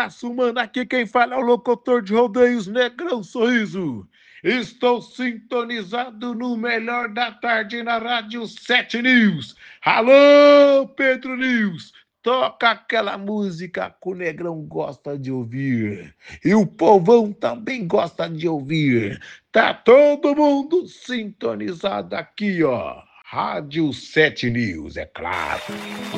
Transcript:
abraço, mano. Aqui quem fala é o locutor de rodeios Negrão Sorriso. Estou sintonizado no melhor da tarde na Rádio 7 News. Alô, Pedro News. Toca aquela música que o Negrão gosta de ouvir. E o povão também gosta de ouvir. Tá todo mundo sintonizado aqui, ó. Rádio 7 News, é claro.